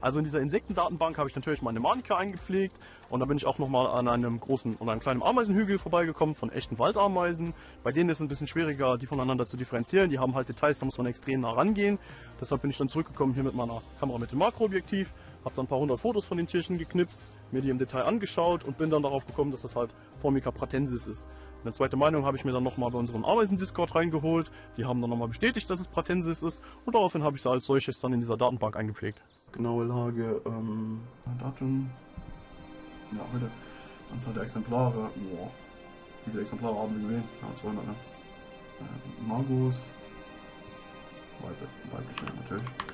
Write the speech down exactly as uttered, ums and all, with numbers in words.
Also in dieser Insektendatenbank habe ich natürlich meine Manica eingepflegt und da bin ich auch nochmal an einem großen oder einem kleinen Ameisenhügel vorbeigekommen von echten Waldameisen. Bei denen ist es ein bisschen schwieriger, die voneinander zu differenzieren. Die haben halt Details, da muss man extrem nah rangehen. Deshalb bin ich dann zurückgekommen hier mit meiner Kamera mit dem Makroobjektiv, habe dann ein paar hundert Fotos von den Tierchen geknipst, mir die im Detail angeschaut und bin dann darauf gekommen, dass das halt Formica pratensis ist. Eine zweite Meinung habe ich mir dann nochmal bei unserem Ameisen-Discord reingeholt. Die haben dann nochmal bestätigt, dass es pratensis ist und daraufhin habe ich sie als solches dann in dieser Datenbank eingepflegt. Genaue Lage, ähm, Datum, ja heute, Anzahl der Exemplare, boah, wie viele Exemplare haben wir gesehen? Ja, zweihundert, ne? Das sind Margos, Weib, weibliche natürlich.